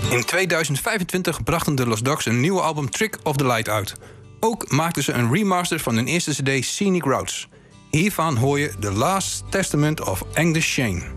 In 2025 brachten de Lost Dogs een nieuwe album Trick of the Light uit. Ook maakten ze een remaster van hun eerste cd Scenic Routes. Hiervan hoor je The Last Testament of Angus Shane.